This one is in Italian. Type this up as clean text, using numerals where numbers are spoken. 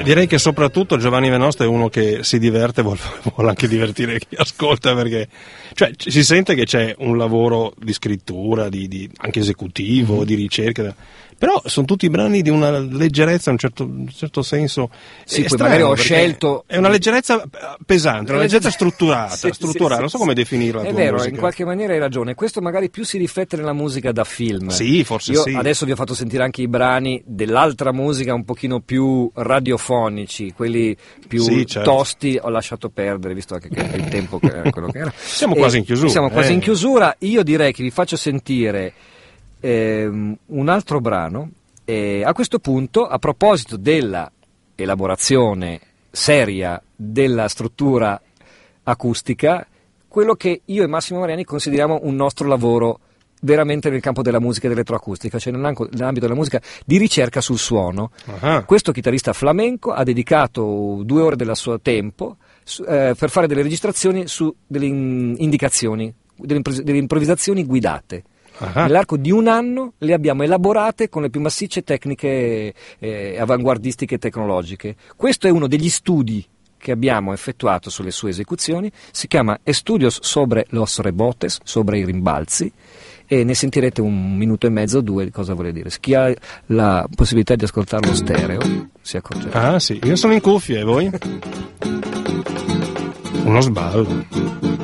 Direi che soprattutto Giovanni Venosta è uno che si diverte, vuole anche divertire chi ascolta, perché cioè si sente che c'è un lavoro di scrittura, di anche esecutivo, di ricerca, però sono tutti brani di una leggerezza, in un certo senso. Sì, poi magari ho scelto. È una leggerezza pesante, una leggerezza strutturata, sì, non so come definirla. È vero, musica. In qualche maniera hai ragione. Questo magari più si riflette nella musica da film. Sì, forse Io sì. Adesso vi ho fatto sentire anche i brani dell'altra musica un pochino più radiofonici, quelli più tosti, ho lasciato perdere, visto anche che il tempo che era quello che era. Siamo quasi in chiusura. Siamo quasi in chiusura. Io direi che vi faccio sentire un altro brano. A questo punto, a proposito della elaborazione seria della struttura acustica, quello che io e Massimo Mariani consideriamo un nostro lavoro veramente nel campo della musica e dell'elettroacustica, cioè nell'ambito della musica di ricerca sul suono. Questo chitarrista flamenco ha dedicato 2 ore del suo tempo per fare delle registrazioni su delle indicazioni, delle improvvisazioni guidate. Nell'arco di 1 anno le abbiamo elaborate con le più massicce tecniche avanguardistiche e tecnologiche. Questo è uno degli studi che abbiamo effettuato sulle sue esecuzioni, si chiama Estudios sobre los rebotes, sobre i rimbalzi, e ne sentirete 1 minuto e mezzo o 2 di cosa vuole dire. Chi ha la possibilità di ascoltarlo stereo si accorgerà. Sì, io sono in cuffie, e voi? Uno sballo.